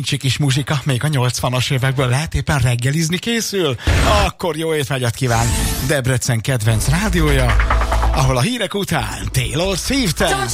kincsi kis muzsika, még a 80-as évekből. Lehet éppen reggelizni készül? Akkor jó étvágyat kíván Debrecen kedvenc rádiója, ahol a hírek után Taylor Swift-en.